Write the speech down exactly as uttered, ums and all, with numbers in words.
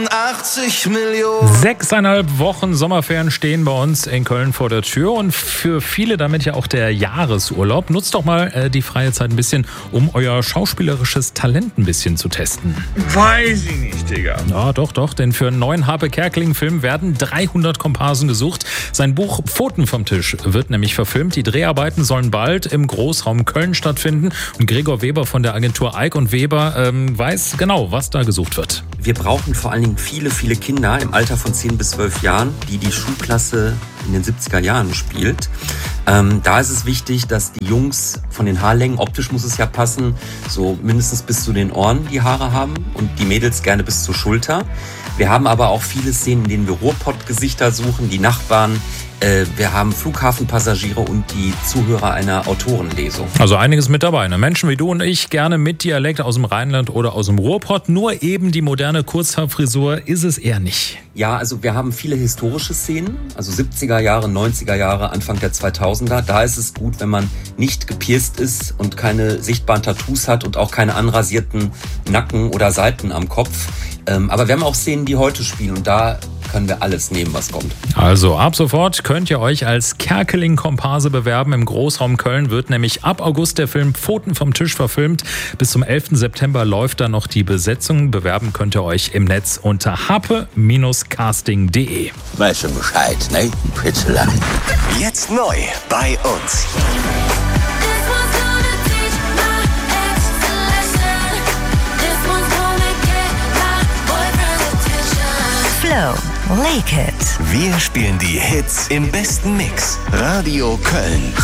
achtzig Millionen. Sechseinhalb Wochen Sommerferien stehen bei uns in Köln vor der Tür und für viele damit ja auch der Jahresurlaub. Nutzt doch mal äh, die freie Zeit ein bisschen, um euer schauspielerisches Talent ein bisschen zu testen. Weiß ich nicht, Digga. Ja, doch, doch, denn für einen neuen Harpe Kerkeling-Film werden dreihundert Komparsen gesucht. Sein Buch Pfoten vom Tisch wird nämlich verfilmt. Die Dreharbeiten sollen bald im Großraum Köln stattfinden und Gregor Weber von der Agentur Eick und Weber ähm, weiß genau, was da gesucht wird. Wir brauchen vor allen Dingen viele, viele Kinder im Alter von zehn bis zwölf Jahren, die die Schulklasse in den siebziger Jahren spielt. Ähm, da ist es wichtig, dass die Jungs von den Haarlängen, optisch muss es ja passen, so mindestens bis zu den Ohren die Haare haben und die Mädels gerne bis zur Schulter. Wir haben aber auch viele Szenen, in denen wir Ruhrpott-Gesichter suchen, die Nachbarn. Äh, wir haben Flughafenpassagiere und die Zuhörer einer Autorenlesung. Also einiges mit dabei. Ne? Menschen wie du und ich, gerne mit Dialekt aus dem Rheinland oder aus dem Ruhrpott. Nur eben die moderne Kurzhaarfrisur ist es eher nicht. Ja, also wir haben viele historische Szenen, also siebziger Jahre, neunziger Jahre, Anfang der zweitausender. Da ist es gut, wenn man nicht gepierst ist und keine sichtbaren Tattoos hat und auch keine anrasierten Nacken oder Seiten am Kopf. Ähm, aber wir haben auch Szenen, die heute spielen und da können wir alles nehmen, was kommt. Also ab sofort könnt ihr euch als Kerkeling-Komparse bewerben. Im Großraum Köln wird nämlich ab August der Film Pfoten vom Tisch verfilmt. Bis zum elften September läuft da noch die Besetzung. Bewerben könnt ihr euch im Netz unter harpe casting punkt de. Weiß schon Bescheid, ne? Fitzelein. Jetzt neu bei uns. Flow, Lake It. Wir spielen die Hits im besten Mix. Radio Köln.